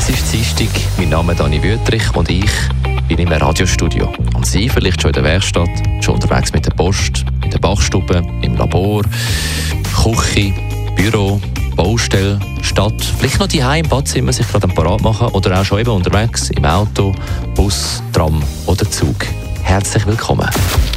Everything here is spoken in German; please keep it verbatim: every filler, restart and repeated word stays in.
Es ist Dienstag, mein Name ist Dani Wüttrich und ich bin im Radiostudio. Und Sie vielleicht schon in der Werkstatt, schon unterwegs mit der Post, in der Bachstube, im Labor, Küche, Büro, Baustelle, Stadt, vielleicht noch die im Badzimmer sich gerade parat machen oder auch schon eben unterwegs im Auto, Bus, Tram oder Zug. Herzlich willkommen.